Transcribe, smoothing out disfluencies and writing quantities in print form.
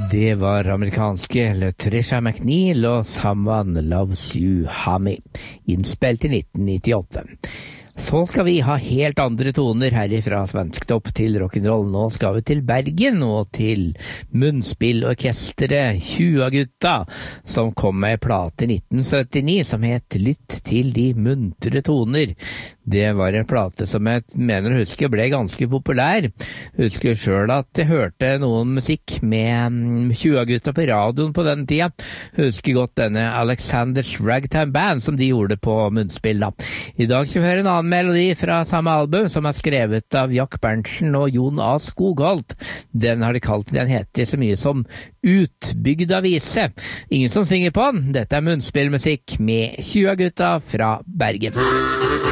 Det var amerikanske Latricia McNeil og Someone Loves You Honey, innspilt i 1998. Så skal vi ha helt andre toner herifra svensktopp til rock'n'roll. Nå skal vi til Bergen og til munnspillorkestret Tjua-gutta, som kom med en plate i 1979 som het Lytt til de muntre toner. Det var en plate som jeg mener å huske ble ganske populær. Husker selv at jeg hørte noen musikk med Tjua-gutta på radioen på den tida. Husker godt denne Alexander's Ragtime Band som de gjorde på munnspill da. I dag skal vi høre en annen melodi fra samme album som er skrevet av Jack Berntsen og Jon A. Skogholt. Den har de kalt, den heter så mye som Utbygda vise. Ingen som synger på den. Dette er munnspillmusikk med Tjua-gutta fra Bergen.